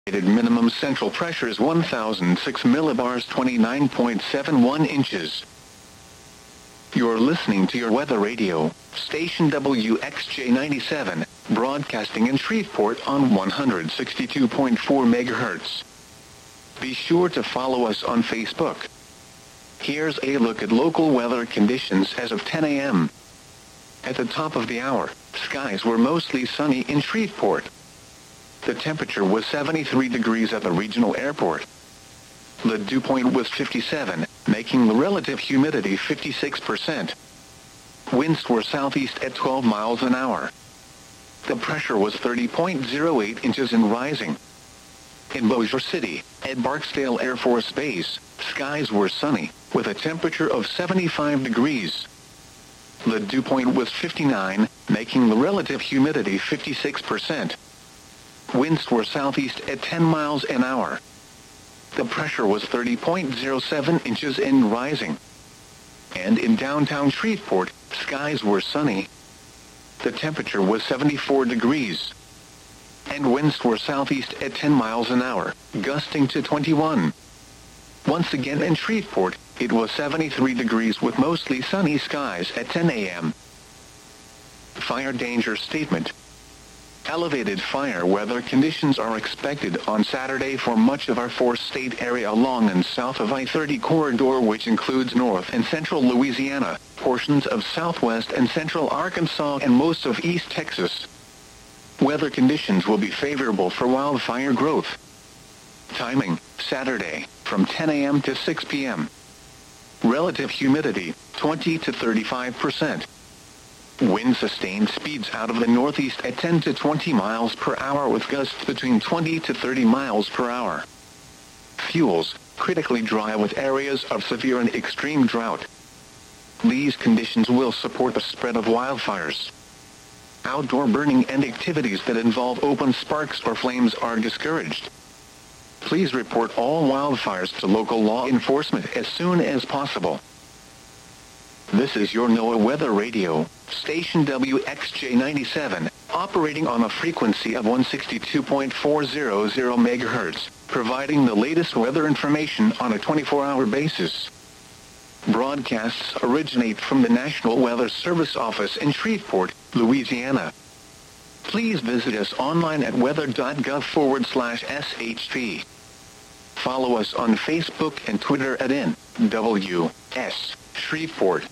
Minimum central pressure is 1006 millibars, 29.71 inches. You're listening to your weather radio, station WXJ97, broadcasting in Shreveport on 162.4 megahertz. Be sure to follow us on Facebook. Here's a look at local weather conditions as of 10 a.m. At the top of the hour, skies were mostly sunny in Shreveport. The temperature was 73 degrees at the regional airport. The dew point was 57, making the relative humidity 56%. Winds were southeast at 12 miles an hour. The pressure was 30.08 inches and rising. In Bossier City, at Barksdale Air Force Base, skies were sunny, with a temperature of 75 degrees. The dew point was 59, making the relative humidity 56%. Winds were southeast at 10 miles an hour. The pressure was 30.07 inches and rising. And in downtown Shreveport, skies were sunny. The temperature was 74 degrees. And winds were southeast at 10 miles an hour, gusting to 21. Once again in Shreveport, it was 73 degrees with mostly sunny skies at 10 a.m. Fire danger statement. Elevated fire weather conditions are expected on Saturday for much of our four-state area along and south of I-30 corridor, which includes north and central Louisiana, portions of southwest and central Arkansas, and most of East Texas. Weather conditions will be favorable for wildfire growth. Timing, Saturday, from 10 a.m. to 6 p.m. Relative humidity, 20 to 35%. Wind sustained speeds out of the northeast at 10 to 20 miles per hour with gusts between 20 to 30 miles per hour. Fuels, critically dry with areas of severe and extreme drought. These conditions will support the spread of wildfires. Outdoor burning and activities that involve open sparks or flames are discouraged. Please report all wildfires to local law enforcement as soon as possible. This is your NOAA Weather Radio, station WXJ97, operating on a frequency of 162.400 MHz, providing the latest weather information on a 24-hour basis. Broadcasts originate from the National Weather Service office in Shreveport, Louisiana. Please visit us online at weather.gov/SHP. Follow us on Facebook and Twitter at NWS Shreveport.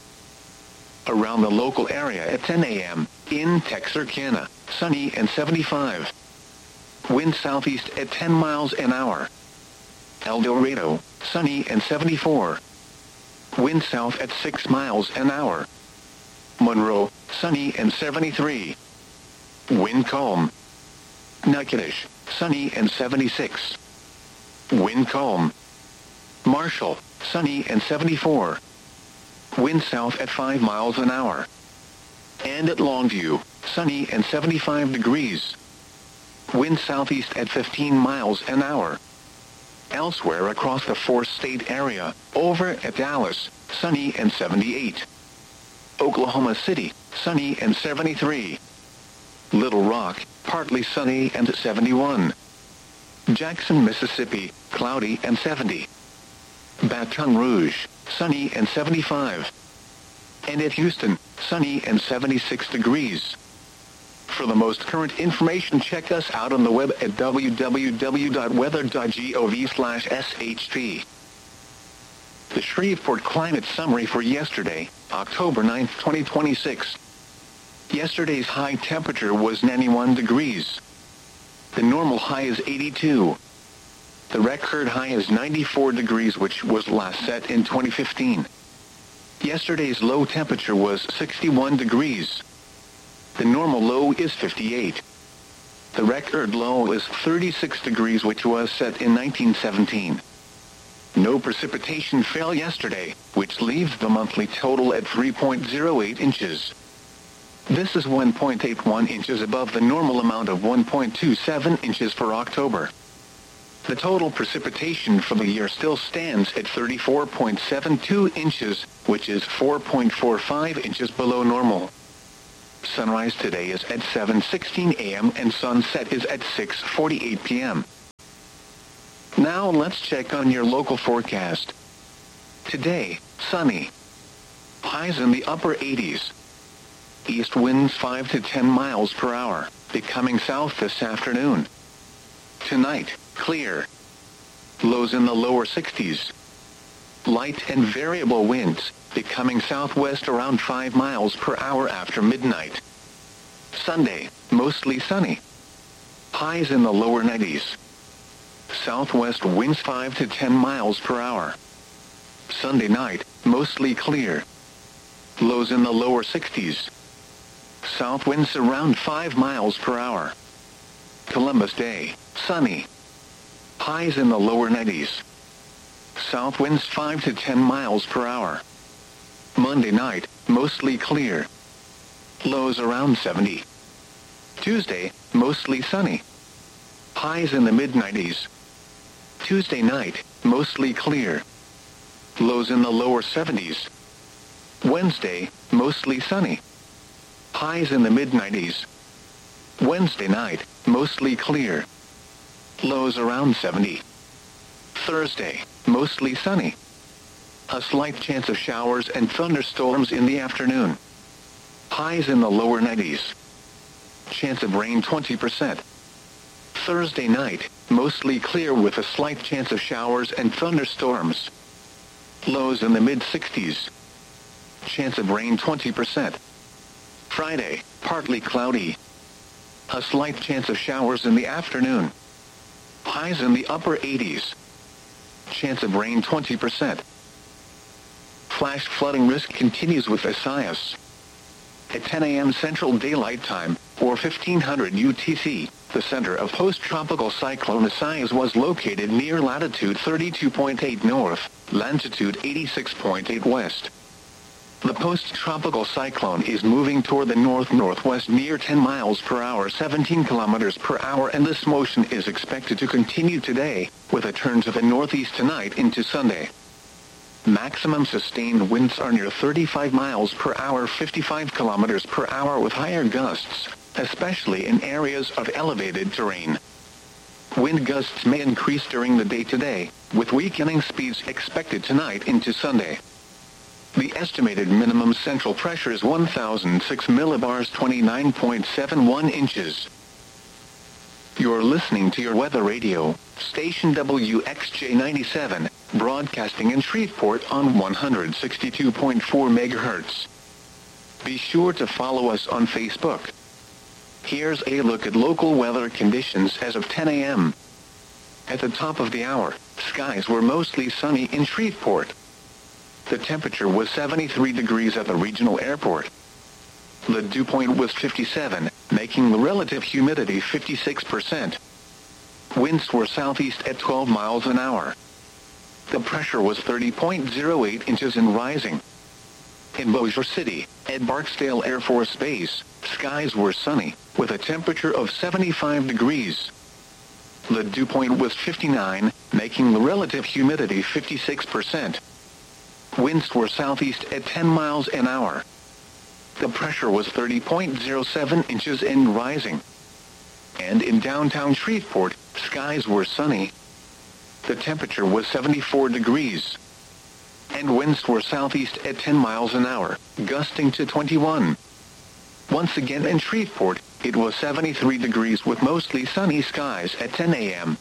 Around the local area at 10 a.m., in Texarkana, sunny and 75. Wind southeast at 10 miles an hour. El Dorado, sunny and 74. Wind south at 6 miles an hour. Monroe, sunny and 73. Wind calm. Natchitoches, sunny and 76. Wind calm. Marshall, sunny and 74. Wind south at 5 miles an hour. And at Longview, sunny and 75 degrees. Wind southeast at 15 miles an hour. Elsewhere across the four-state area, over at Dallas, sunny and 78. Oklahoma City, sunny and 73. Little Rock, partly sunny and 71. Jackson, Mississippi, cloudy and 70. Baton Rouge, sunny and 75. And at Houston, sunny and 76 degrees. For the most current information, check us out on the web at www.weather.gov/SHP. The Shreveport Climate Summary for yesterday, October 9, 2026. Yesterday's high temperature was 91 degrees. The normal high is 82. The record high is 94 degrees, which was last set in 2015. Yesterday's low temperature was 61 degrees. The normal low is 58. The record low is 36 degrees, which was set in 1917. No precipitation fell yesterday, which leaves the monthly total at 3.08 inches. This is 1.81 inches above the normal amount of 1.27 inches for October. The total precipitation for the year still stands at 34.72 inches, which is 4.45 inches below normal. Sunrise today is at 7:16 a.m. and sunset is at 6:48 p.m. Now let's check on your local forecast. Today, sunny. Highs in the upper 80s. East winds 5 to 10 miles per hour, becoming south this afternoon. Tonight, clear. Lows in the lower 60s. Light and variable winds, becoming southwest around 5 miles per hour after midnight. Sunday, mostly sunny. Highs in the lower 90s. Southwest winds 5 to 10 miles per hour. Sunday night, mostly clear. Lows in the lower 60s. South winds around 5 miles per hour. Columbus Day, sunny. Highs in the lower 90s. South winds 5 to 10 miles per hour. Monday night, mostly clear. Lows around 70. Tuesday, mostly sunny. Highs in the mid-90s. Tuesday night, mostly clear. Lows in the lower 70s. Wednesday, mostly sunny. Highs in the mid-90s. Wednesday night, mostly clear. Lows around 70. Thursday, mostly sunny. A slight chance of showers and thunderstorms in the afternoon. Highs in the lower 90s. Chance of rain 20%. Thursday night, mostly clear with a slight chance of showers and thunderstorms. Lows in the mid-60s. Chance of rain 20%. Friday, partly cloudy. A slight chance of showers in the afternoon. Highs in the upper 80s. Chance of rain 20%. Flash flooding risk continues with Isaias. At 10 a.m. Central Daylight Time, or 1500 UTC, the center of post-tropical cyclone Isaias was located near latitude 32.8 north, longitude 86.8 west. The post-tropical cyclone is moving toward the north-northwest near 10 miles per hour, 17 kilometers per hour, and this motion is expected to continue today, with a turn to the northeast tonight into Sunday. Maximum sustained winds are near 35 miles per hour, 55 kilometers per hour, with higher gusts, especially in areas of elevated terrain. Wind gusts may increase during the day today, with weakening speeds expected tonight into Sunday. The estimated minimum central pressure is 1,006 millibars, 29.71 inches. You're listening to your weather radio, station WXJ97, broadcasting in Shreveport on 162.4 megahertz. Be sure to follow us on Facebook. Here's a look at local weather conditions as of 10 a.m. At the top of the hour, skies were mostly sunny in Shreveport. The temperature was 73 degrees at the regional airport. The dew point was 57, making the relative humidity 56%. Winds were southeast at 12 miles an hour. The pressure was 30.08 inches and rising. In Bossier City, at Barksdale Air Force Base, skies were sunny, with a temperature of 75 degrees. The dew point was 59, making the relative humidity 56%. Winds were southeast at 10 miles an hour. The pressure was 30.07 inches and rising. And in downtown Shreveport, skies were sunny. The temperature was 74 degrees. And winds were southeast at 10 miles an hour, gusting to 21. Once again in Shreveport, it was 73 degrees with mostly sunny skies at 10 a.m.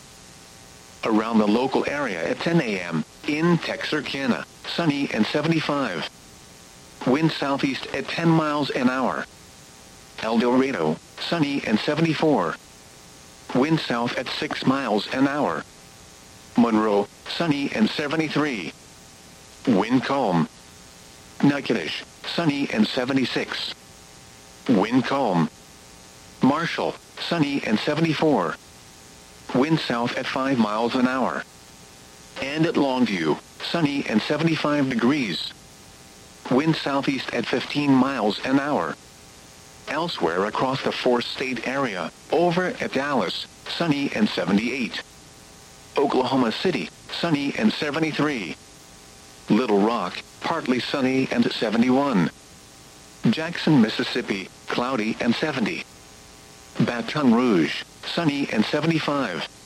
Around the local area at 10 a.m., in Texarkana, sunny and 75. Wind southeast at 10 miles an hour. El Dorado, sunny and 74. Wind south at 6 miles an hour. Monroe, sunny and 73. Wind calm. Natchitoches, sunny and 76. Wind calm. Marshall, sunny and 74. Wind south at 5 miles an hour. And at Longview, sunny and 75 degrees. Wind southeast at 15 miles an hour. Elsewhere across the four-state area, over at Dallas, sunny and 78. Oklahoma City, sunny and 73. Little Rock, partly sunny and 71. Jackson, Mississippi, cloudy and 70. Baton Rouge, sunny and 75.